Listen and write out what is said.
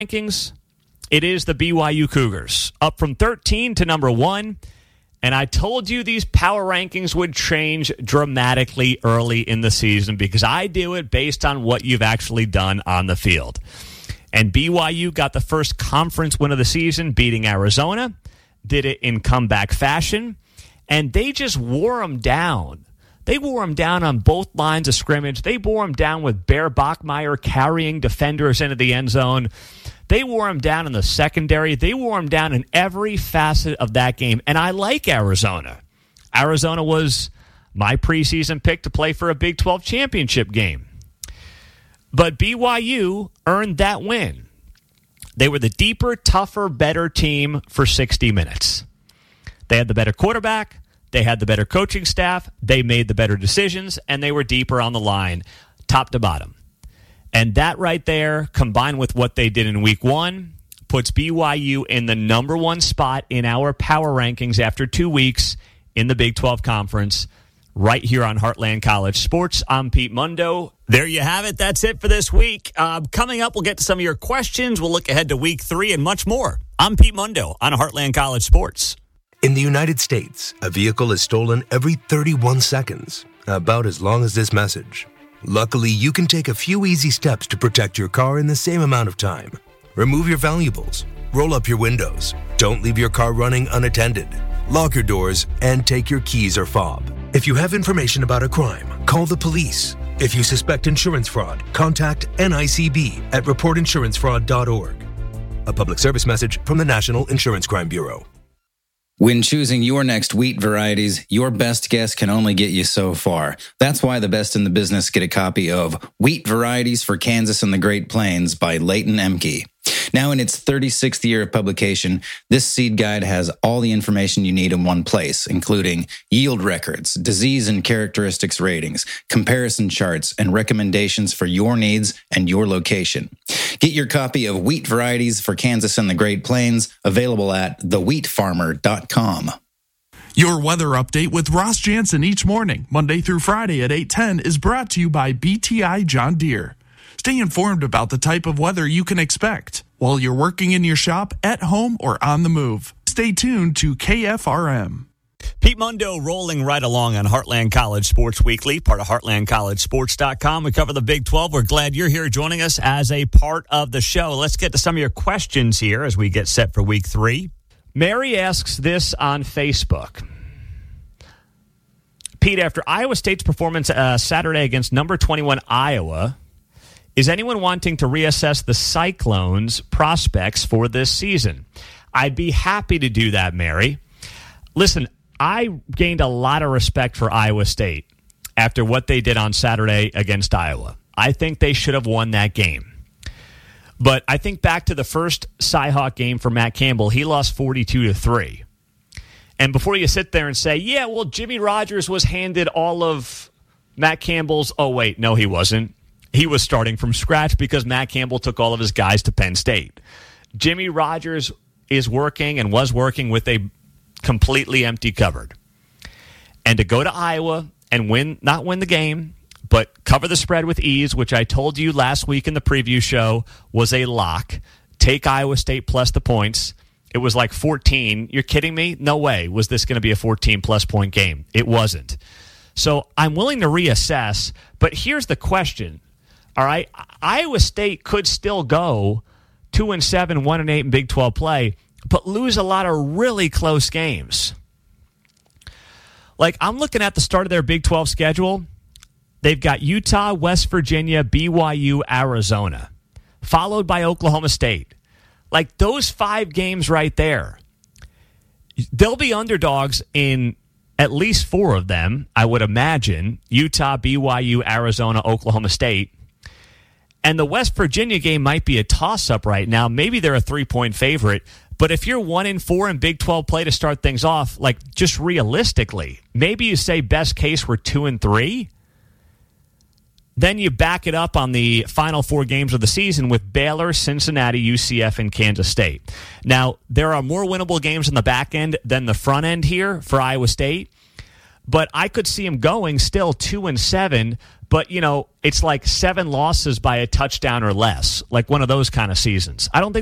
rankings, it is the BYU Cougars, up from 13 to number 1. And I told you these power rankings would change dramatically early in the season because I do it based on what you've actually done on the field. And BYU got the first conference win of the season, beating Arizona, did it in comeback fashion, and they just wore them down. They wore them down on both lines of scrimmage. They wore them down with Bear Bachmeier carrying defenders into the end zone. They wore them down in the secondary. They wore them down in every facet of that game. And I like Arizona. Arizona was my preseason pick to play for a Big 12 championship game. But BYU earned that win. They were the deeper, tougher, better team for 60 minutes. They had the better quarterback. They had the better coaching staff. They made the better decisions, and they were deeper on the line, top to bottom. And that right there, combined with what they did in week 1, puts BYU in the number 1 spot in our power rankings after 2 weeks in the Big 12 Conference, right here on Heartland College Sports. I'm Pete Mundo. There you have it. That's it for this week. Coming up, we'll get to some of your questions. We'll look ahead to week 3 and much more. I'm Pete Mundo on Heartland College Sports. In the United States, a vehicle is stolen every 31 seconds, about as long as this message. Luckily, you can take a few easy steps to protect your car in the same amount of time. Remove your valuables, roll up your windows, don't leave your car running unattended, lock your doors, and take your keys or fob. If you have information about a crime, call the police. If you suspect insurance fraud, contact NICB at reportinsurancefraud.org. A public service message from the National Insurance Crime Bureau. When choosing your next wheat varieties, your best guess can only get you so far. That's why the best in the business get a copy of Wheat Varieties for Kansas and the Great Plains by Leighton Emke. Now in its 36th year of publication, this seed guide has all the information you need in one place, including yield records, disease and characteristics ratings, comparison charts, and recommendations for your needs and your location. Get your copy of Wheat Varieties for Kansas and the Great Plains, available at thewheatfarmer.com. Your weather update with Ross Jansen each morning, Monday through Friday at 8:10, is brought to you by BTI John Deere. Stay informed about the type of weather you can expect while you're working in your shop, at home, or on the move. Stay tuned to KFRM. Pete Mundo rolling right along on Heartland College Sports Weekly, part of HeartlandCollegeSports.com. We cover the Big 12. We're glad you're here joining us as a part of the show. Let's get to some of your questions here as we get set for week 3. Mary asks this on Facebook. Pete, after Iowa State's performance Saturday against number 21 Iowa, is anyone wanting to reassess the Cyclones' prospects for this season? I'd be happy to do that, Mary. Listen, I gained a lot of respect for Iowa State after what they did on Saturday against Iowa. I think they should have won that game. But I think back to the first Cyhawk game for Matt Campbell, he lost 42-3. And before you sit there and say, yeah, well, Jimmy Rogers was handed all of Matt Campbell's, oh, wait, no, he wasn't. He was starting from scratch because Matt Campbell took all of his guys to Penn State. Jimmy Rogers is working and was working with a completely empty cupboard. And to go to Iowa and not win the game, but cover the spread with ease, which I told you last week in the preview show was a lock. Take Iowa State plus the points. It was like 14. You're kidding me? No way was this going to be a 14-plus point game. It wasn't. So I'm willing to reassess, but here's the question. All right, Iowa State could still go 2-7, 1-8 in Big 12 play, but lose a lot of really close games. Like, I'm looking at the start of their Big 12 schedule. They've got Utah, West Virginia, BYU, Arizona, followed by Oklahoma State. Like, those 5 games right there, they'll be underdogs in at least 4 of them, I would imagine. Utah, BYU, Arizona, Oklahoma State. And the West Virginia game might be a toss-up right now. Maybe they're a 3-point favorite. But if you're 1-4 in Big 12 play to start things off, like, just realistically, maybe you say best case we're 2-3. Then you back it up on the final 4 games of the season with Baylor, Cincinnati, UCF, and Kansas State. Now, there are more winnable games on the back end than the front end here for Iowa State. But I could see them going still 2-7, but, it's like 7 losses by a touchdown or less, like one of those kind of seasons. I don't think